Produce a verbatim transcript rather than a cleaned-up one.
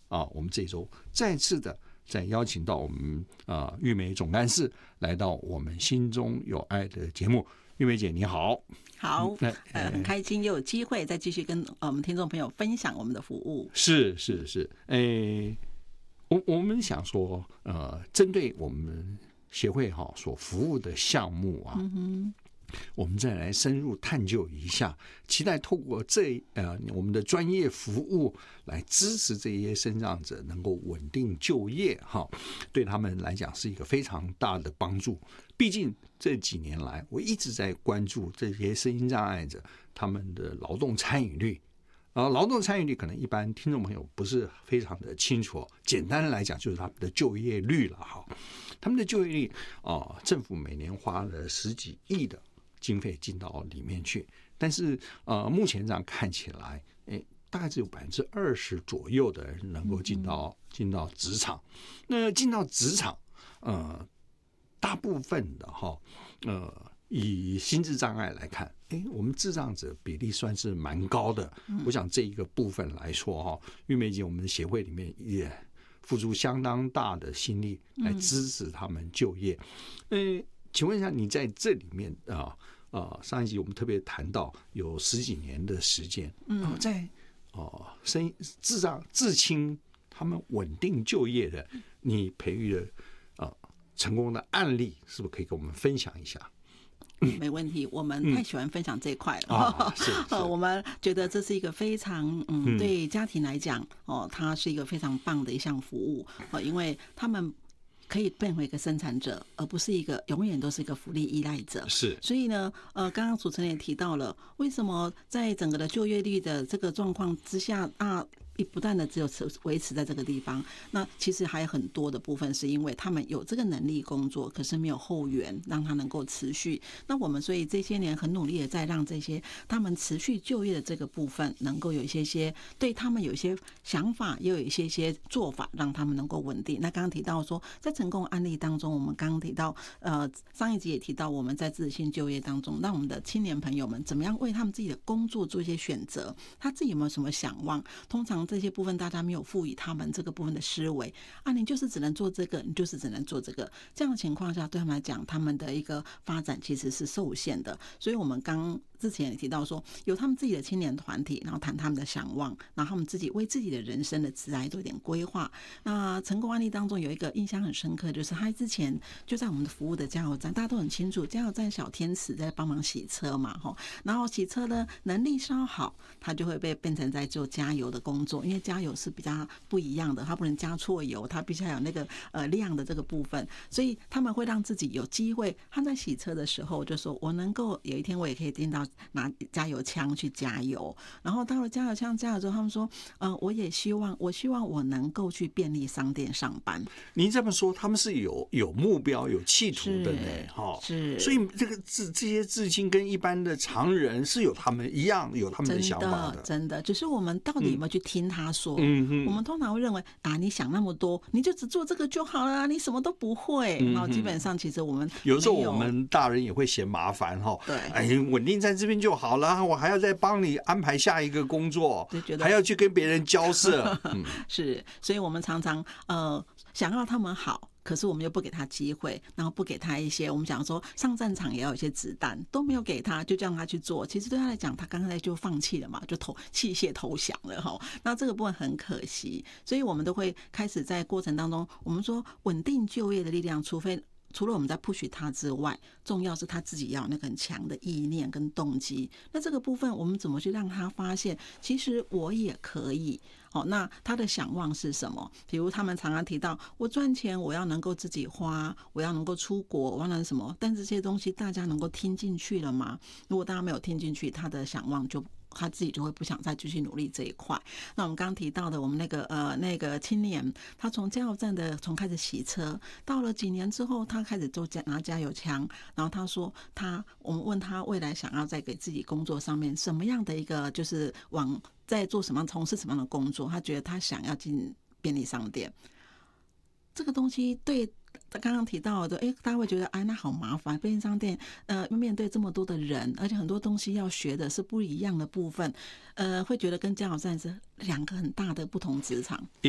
啊，我们这周再次的再邀请到我们啊玉梅总干事来到我们心中有爱的节目。玉梅姐你好。 好，呃，很开心又有机会再继续跟我们听众朋友分享我们的服务。 是是是，诶，我我们想说，呃，针对我们协会哈所服务的项目啊，嗯哼，我们再来深入探究一下，期待透过这呃我们的专业服务来支持这些身障者能够稳定就业哈，对他们来讲是一个非常大的帮助。毕竟这几年来，我一直在关注这些身心障碍者他们的劳动参与率。啊，劳动参与率可能一般听众朋友不是非常的清楚，简单的来讲就是他们的就业率了哈。他们的就业率啊，政府每年花了十几亿的经费进到里面去，但是呃，目前这样看起来，诶，大概只有百分之二十左右的人能够进到进到职场。那进到职场，呃，大部分的哈，呃。以心智障碍来看，哎，我们智障者比例算是蛮高的。我想这一个部分来说，哈，玉梅姐我们的协会里面也付出相当大的心力来支持他们就业。嗯，请问一下，你在这里面啊啊，上一集我们特别谈到有十几年的时间，嗯，在哦，身智障智青他们稳定就业的，你培育的啊成功的案例，是不是可以跟我们分享一下？ 没问题，我们太喜欢分享这一块了。 嗯是是我们觉得这是一个非常嗯，对家庭来讲哦，它是一个非常棒的一项服务哦，因为他们可以变回一个生产者，而不是一个永远都是一个福利依赖者。 是， 所以呢，呃，刚刚主持人也提到了，为什么在整个的就业率的这个状况之下啊，不断的只有维持在这个地方，那其实还有很多的部分是因为他们有这个能力工作，可是没有后援让他能够持续。那我们所以这些年很努力的在让这些他们持续就业的这个部分能够有一些些对他们有一些想法，也有一些些做法让他们能够稳定。那刚刚提到说在成功案例当中，我们刚刚提到呃上一集也提到我们在自信就业当中，让我们的青年朋友们怎么样为他们自己的工作做一些选择，他自己有没有什么想望，通常这些部分大家没有赋予他们这个部分的思维啊，你就是只能做这个，你就是只能做这个，这样的情况下对他们来讲，他们的一个发展其实是受限的。所以我们刚之前也提到说，有他们自己的青年团体，然后谈他们的想望，然后他们自己为自己的人生的职涯做一点规划。那成功案例当中有一个印象很深刻，就是他之前就在我们的服务的加油站，大家都很清楚，加油站小天使在帮忙洗车嘛，然后洗车的能力稍好，他就会被变成在做加油的工作，因为加油是比较不一样的，他不能加错油，他必须要有那个呃量的这个部分，所以他们会让自己有机会。他在洗车的时候就说，我能够有一天我也可以听到拿加油枪去加油，然后到了加油枪加油之后，他们说，呃，我也希望，我希望我能够去便利商店上班。 您这么说，他们是有有目标、有企图的呢，哈， 是。 所以这个这这些至亲跟一般的常人是有他们一样有他们的想法的， 真的，真的，只是我们到底有没有去听他说？ 嗯嗯， 我们通常会认为啊，你想那么多，你就只做这个就好了，你什么都不会。然后基本上，其实我们有时候我们大人也会嫌麻烦哈。 对， 哎，稳定在这边就好了，我还要再帮你安排下一个工作， 觉得还要去跟别人交涉。嗯、 是，所以我们常常呃想要他们好。可是我们又不给他机会，然后不给他一些我们讲说上战场也要有一些子弹，都没有给他，就让他去做。其实对他来讲，他刚才就放弃了嘛，就投弃械投降了哈。那这个部分很可惜，所以我们都会开始在过程当中，我们说稳定就业的力量，除非。除了我们在 push 他之外，重要是他自己要有那个很强的意念跟动机。那这个部分我们怎么去让他发现，其实我也可以。哦，那他的想望是什么？比如他们常常提到，我赚钱我要能够自己花，我要能够出国，我要能什么？但这些东西大家能够听进去了吗？如果大家没有听进去，他的想望就。他自己就会不想再继续努力这一块。那我们刚刚提到的，我们那个呃那个青年，他从加油站的从开始洗车，到了几年之后，他开始做加拿加油枪，然后他说他，我们问他未来想要在给自己工作上面什么样的一个就是往在做什么从事什么样的工作，他觉得他想要进便利商店。这个东西对。刚刚提到的，哎，大家会觉得，哎，那好麻烦。便利商店，呃，面对这么多的人，而且很多东西要学的是不一样的部分，呃，会觉得跟加油站是两个很大的不同职场。